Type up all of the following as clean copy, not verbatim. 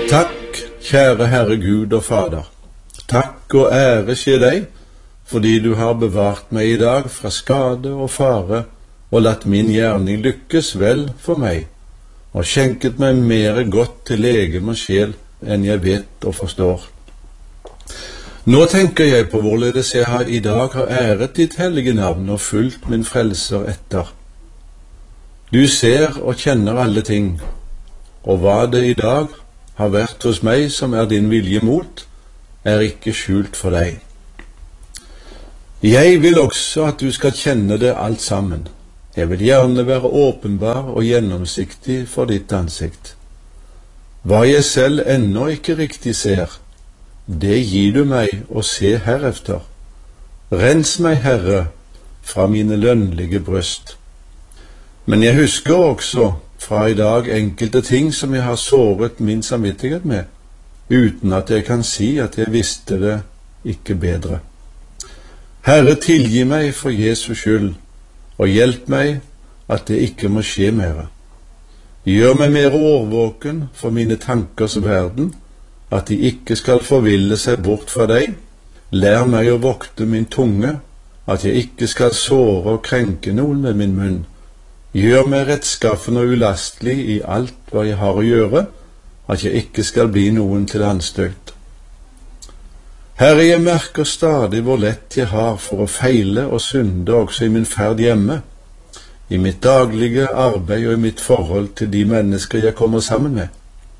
Takk, kjære Herre Gud og Fader. Takk og ære skje deg, fordi du har bevart meg i dag fra skade og fare, og latt min gjerning lykkes vel for meg, og skjenket meg mere godt til legeme og sjel enn jeg vet og forstår. Nå tenker jeg på hvorledes jeg i dag har æret ditt hellige navn og fulgt min frelser etter. Du ser og kjenner alle ting, og hva det i dag har vært hos meg som er din vilje mot, er ikke skjult for deg. Jeg vil også at du skal kjenne det alt sammen. Jeg vil gjerne være åpenbar og gjennomsiktig for ditt ansikt. Hva jeg selv ennå ikke riktig ser, det gir du meg å se herefter. Rens meg, Herre, fra mine lønnlige bryst. Men jeg husker også fra i dag enkelte ting som jeg har såret min samvittighet med, uten at jeg kan si at jeg visste det ikke bedre. Herre, tilgi meg for Jesus skyld, og hjelp meg at det ikke må skje mere. Gjør meg mer årvåken for mine tankers verden, at de ikke skal forville seg bort fra deg. Lær meg å vokte min tunge, at jeg ikke skal såre og krenke noen med min munn. Gjør meg rettskaffen og ulastelig i alt hva jeg har å gjøre, at jeg ikke skal bli noen til anstøt. Herre, jeg merker stadig hvor lett jeg har for å feile og synde også i min ferd hjemme, i mitt daglige arbeid og i mitt forhold til de mennesker jeg kommer sammen med.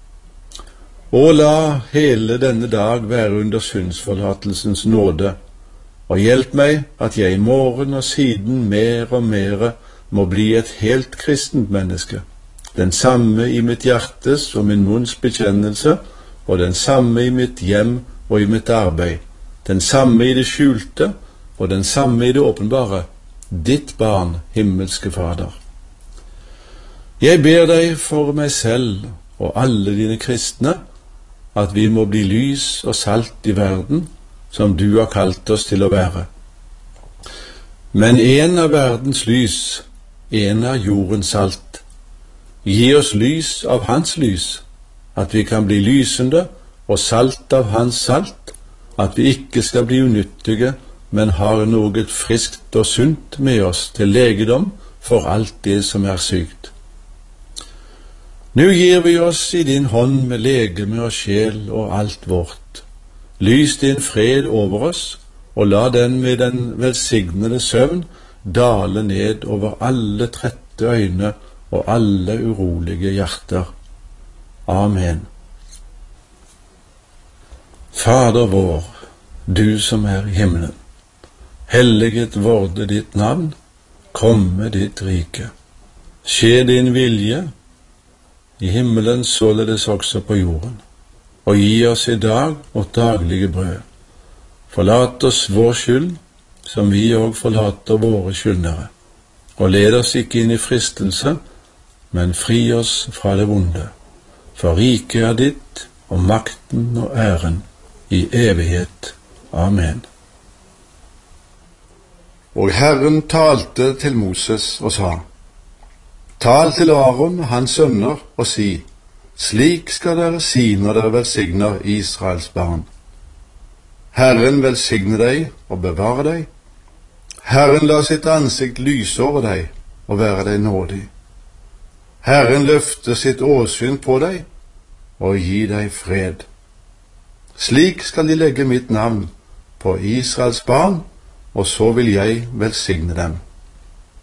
Og la hele denne dag være under syndsforlatelsens nåde, og hjelp meg at jeg i morgen og siden mer og mer må bli et helt kristent menneske, den samme i mitt hjertes og min munns bekjennelse, og den samme i mitt hjem og i mitt arbeid, den samme i det skjulte og den samme i det åpenbare, ditt barn, himmelske Fader. Jeg ber deg for meg selv og alle dine kristne, at vi må bli lys og salt i verden, som du har kalt oss til å være. Men en av verdens lys, en av jordens salt. Gi oss lys av hans lys, at vi kan bli lysende, og salt av hans salt, at vi ikke skal bli unyttige, men har noe friskt og sunt med oss til legedom for alt det som er sykt. Nå gir vi oss i din hånd med legeme og sjel og alt vårt. Lys din fred over oss, og la den med den velsignede søvn dale ned over alle trette øyne og alle urolige hjerter. Amen. Fader vår, du som er i himmelen, helliget vorde ditt navn, komme ditt rike. Skje din vilje, i himmelen således også på jorden, og gi oss i dag vårt daglige brød. Forlat oss vår skyld, som vi også forlater våre skyldnere, og led oss ikke inn i fristelse, men fri oss fra det vonde. For riket er ditt, og makten og æren i evighet. Amen. Og Herren talte til Moses og sa: Tal til Aron, hans sønner, og si: Slik skal dere si når dere velsigner Israels barn. Herren velsigne deg og bevare deg. Herren la sitt ansikt lyse over deg og være deg nådig. Herren løfte sitt åsyn på deg og gi deg fred. Slik skal de legge mitt navn på Israels barn, og så vil jeg velsigne dem.